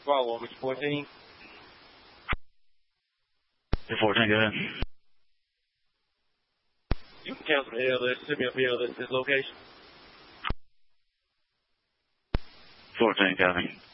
Follow on, Mr. 14. Mr. 14, go ahead. You can cancel the ALS. Send me a PLS at this location. 14, copy.